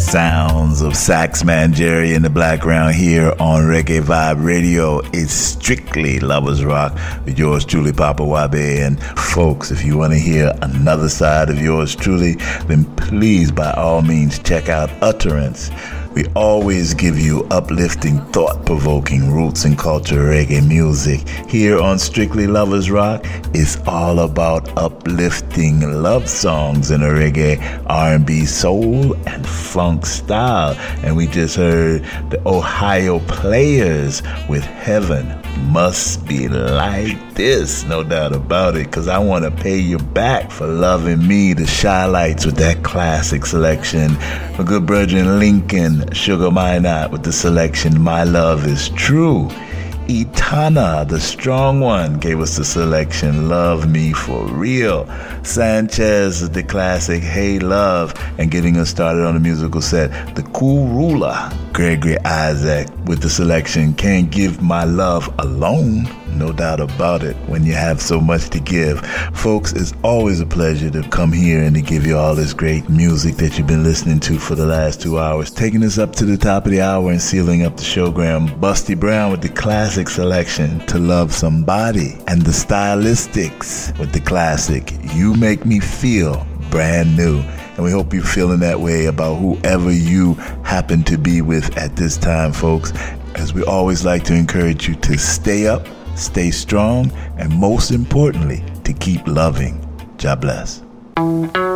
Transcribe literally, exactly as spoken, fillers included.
Sounds of Saxman Jerry in the background here on Reggae Vibe Radio. It's strictly Lovers Rock with yours truly, Papa Wabe. And folks, if you want to hear another side of yours truly, then please, by all means, check out Utterance. We always give you uplifting, thought-provoking roots and culture reggae music. Here on Strictly Lovers Rock, it's all about uplifting love songs in a reggae, R and B, soul, and funk style. And we just heard the Ohio Players with Heaven Must Be Like This. No doubt about it, because I want to pay you back for loving me. The Shy Lights with that classic selection. My good brethren Lincoln Sugar Minot with the selection My Love Is True. Etana, the strong one, gave us the selection Love Me For Real. Sanchez with the classic Hey Love, and getting us started on the musical set, the Cool Ruler, Gregory Isaac with the selection Can't Give My Love Alone. No doubt about it when you have so much to give. Folks, it's always a pleasure to come here and to give you all this great music that you've been listening to for the last two hours. Taking us up to the top of the hour and sealing up the showgram, Busty Brown with the classic selection To Love Somebody, and the Stylistics with the classic You Make Me Feel Brand New. And we hope you're feeling that way about whoever you happen to be with at this time, folks. As we always like to encourage you to stay up, stay strong, and most importantly, to keep loving. God bless.